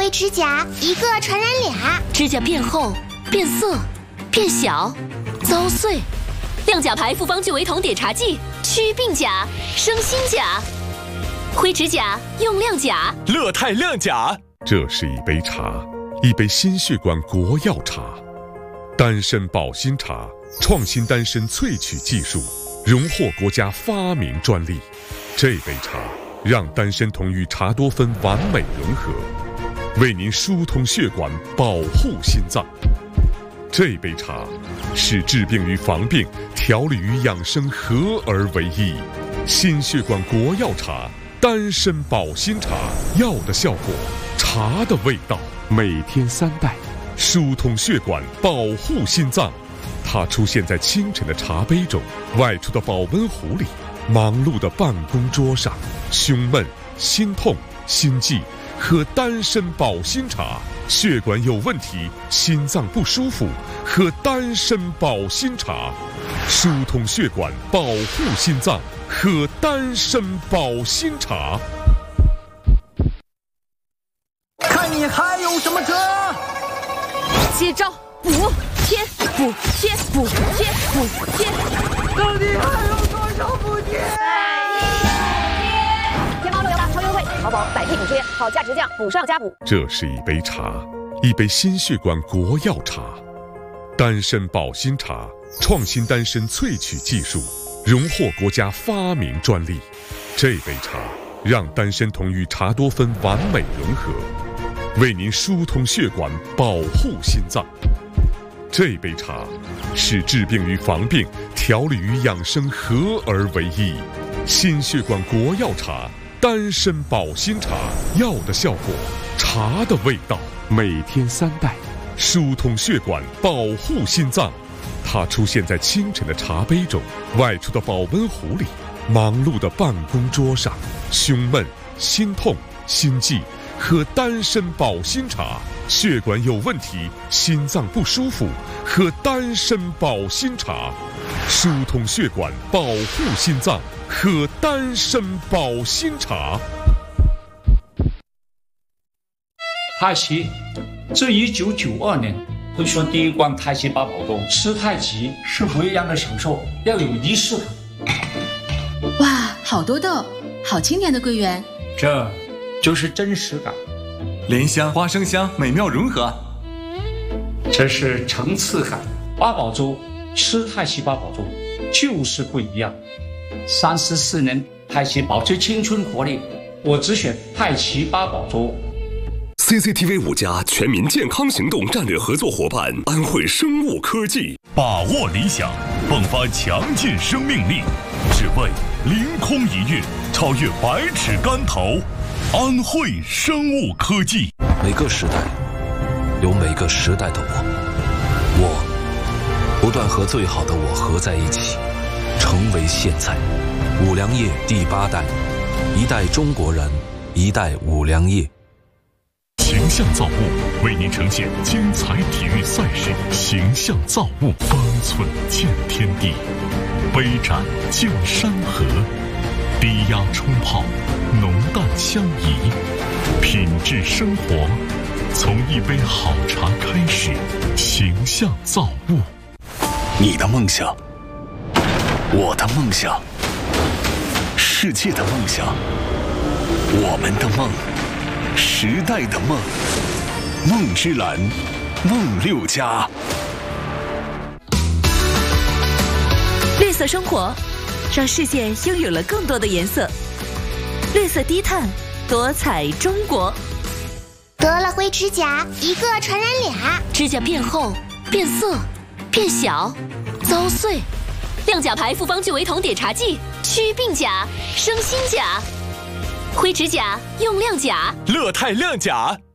灰指甲，一个传染俩。 指甲变厚、变色、变小、遭碎。亮甲牌复方聚维酮碘茶剂，祛病甲，生新甲。灰指甲用亮甲， 乐泰亮甲。 这是一杯茶，一杯心血管国药茶，丹参保心茶，创新丹参萃取技术，荣获国家发明专利。这杯茶让丹参酮与茶多酚完美融合，为您疏通血管，保护心脏。这杯茶是治病与防病、调理与养生合而为一。心血管国药茶，丹参保心茶，药的效果，茶的味道，每天3袋，疏通血管，保护心脏。它出现在清晨的茶杯中，外出的保温壶里，忙碌的办公桌上。胸闷、心痛、心悸，喝丹参保心茶；血管有问题、心脏不舒服，喝丹参保心茶；疏通血管，保护心脏，喝丹参保心茶。 看你还有什么辙？ 接招，补贴，补贴，补贴，补贴。 到底还有多少补贴？ 天猫618超优惠，淘宝100K补贴，好价直降，补上加补。 这是一杯茶，一杯心血管国药茶，丹参保心茶，创新丹参萃取技术，荣获国家发明专利。这杯茶让丹参酮与茶多酚完美融合，为您疏通血管，保护心脏。这杯茶是治病与防病、调理与养生合而为一。心血管国药茶，丹参保心茶，药的效果，茶的味道，每天3袋，疏通血管，保护心脏。它出现在清晨的茶杯中，外出的保温壶里，忙碌的办公桌上。胸闷、心痛、心悸，喝丹参保心茶；血管有问题、心脏不舒服，喝丹参保心茶；疏通血管，保护心脏，喝丹参保心茶。 太极，自1992年推出第一罐太极八宝粥，吃太极是不一样的享受，要有仪式感。 哇，好多豆，好清甜的桂圆， 这就是真实感。 莲香、花生香美妙融合， 这是层次感。八宝粥，吃太极八宝粥就是不一样。34年太极保持青春活力，我只选太极八宝粥。 CCTV 5家全民健康行动战略合作伙伴安慧生物科技， 把握理想，迸发强劲生命力，只为凌空一跃，超越百尺竿头。安慧生物科技。 每个时代有每个时代的我不断和最好的我合在一起，成为现在。五粮液第8代，一代中国人，一代五粮液。 形象造物为您呈现精彩体育赛事，形象造物，方寸见天地，杯盏见山河，低压冲泡，浓淡相宜，品质生活，从一杯好茶开始。形象造物。 你的梦想，我的梦想，世界的梦想，我们的梦，时代的梦，梦之蓝，梦6家。 绿色生活，让世界拥有了更多的颜色。绿色低碳，多彩中国。 得了灰指甲，一个传染俩。 指甲变厚、变色、变小、遭碎。亮甲牌复方聚维酮碘茶剂，祛病甲，生新甲。灰指甲用亮甲， 乐泰亮甲。